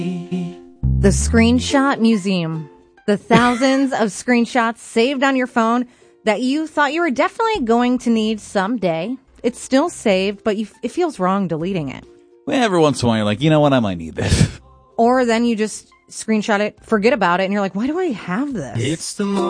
The Screenshot Museum. The thousands of screenshots saved on your phone that you thought you were definitely going to need someday. It's still saved, but it feels wrong deleting it. Well, every once in a while, you're like, you know what? I might need this. Or then you just screenshot it, forget about it, and you're like, why do I have this? It's the